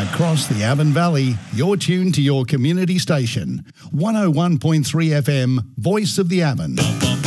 Across the Avon Valley, you're tuned to your community station, 101.3 FM, Voice of the Avon.